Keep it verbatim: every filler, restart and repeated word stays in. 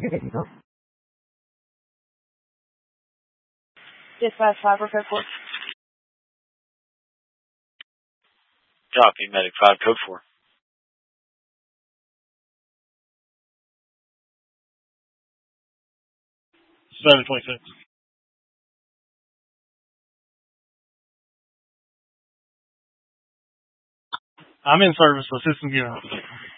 Dispatch five, code four. Copy, medic five, code four. seven twenty-six. I'm in service, so system given.